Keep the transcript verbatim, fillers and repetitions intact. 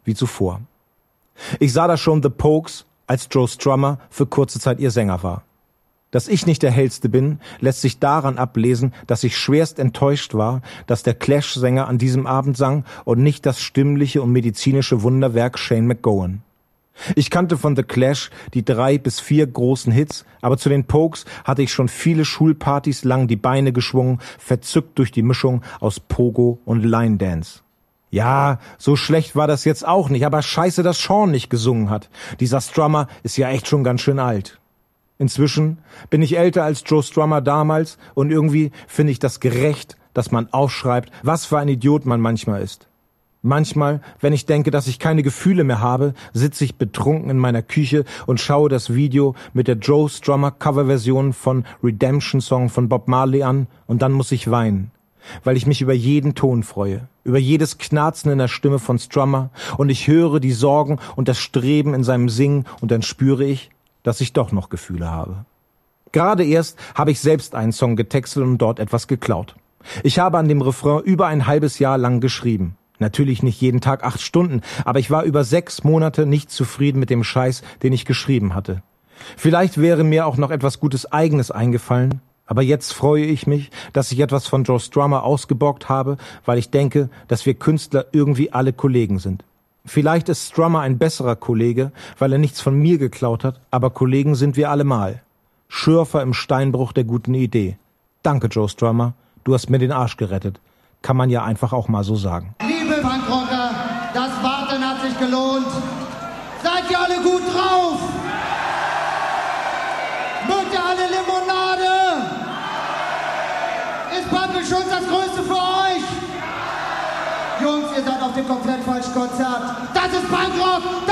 wie zuvor. Ich sah da schon The Pogues, als Joe Strummer für kurze Zeit ihr Sänger war. Dass ich nicht der Hellste bin, lässt sich daran ablesen, dass ich schwerst enttäuscht war, dass der Clash-Sänger an diesem Abend sang und nicht das stimmliche und medizinische Wunderwerk Shane MacGowan. Ich kannte von The Clash die drei bis vier großen Hits, aber zu den Pogues hatte ich schon viele Schulpartys lang die Beine geschwungen, verzückt durch die Mischung aus Pogo und Line Dance. Ja, so schlecht war das jetzt auch nicht, aber scheiße, dass Sean nicht gesungen hat. Dieser Strummer ist ja echt schon ganz schön alt. Inzwischen bin ich älter als Joe Strummer damals und irgendwie finde ich das gerecht, dass man aufschreibt, was für ein Idiot man manchmal ist. Manchmal, wenn ich denke, dass ich keine Gefühle mehr habe, sitze ich betrunken in meiner Küche und schaue das Video mit der Joe Strummer Coverversion von Redemption Song von Bob Marley an und dann muss ich weinen, weil ich mich über jeden Ton freue, über jedes Knarzen in der Stimme von Strummer und ich höre die Sorgen und das Streben in seinem Singen und dann spüre ich, dass ich doch noch Gefühle habe. Gerade erst habe ich selbst einen Song getextet und dort etwas geklaut. Ich habe an dem Refrain über ein halbes Jahr lang geschrieben. Natürlich nicht jeden Tag acht Stunden, aber ich war über sechs Monate nicht zufrieden mit dem Scheiß, den ich geschrieben hatte. Vielleicht wäre mir auch noch etwas Gutes Eigenes eingefallen, aber jetzt freue ich mich, dass ich etwas von Joe Strummer ausgeborgt habe, weil ich denke, dass wir Künstler irgendwie alle Kollegen sind. Vielleicht ist Strummer ein besserer Kollege, weil er nichts von mir geklaut hat, aber Kollegen sind wir allemal. Schürfer im Steinbruch der guten Idee. Danke, Joe Strummer, du hast mir den Arsch gerettet. Kann man ja einfach auch mal so sagen. Liebe Punkrocker, das Warten hat sich gelohnt. Seid ihr alle gut drauf? Mögt ihr alle Limonade? Ist Pumpelschutz das Größte für euch? Jungs, ihr seid auf dem komplett falschen Konzert. Das ist Punkrock!